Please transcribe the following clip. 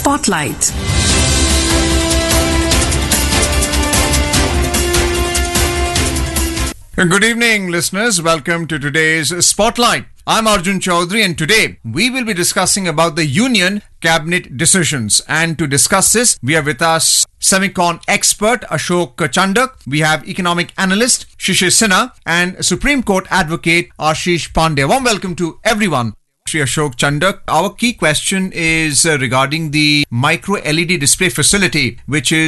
Spotlight. Good evening, listeners. Welcome to today's Spotlight. I'm Arjun Chaudhary, and today we will be discussing about the Union Cabinet decisions. And to discuss this, we are with us Semicon expert Ashok Chandak. We have economic analyst Shishir Sinha and Supreme Court advocate Ashish Pandey. Warm welcome to everyone. Shri Ashok Chandak, our key question is regarding the micro LED display facility, which is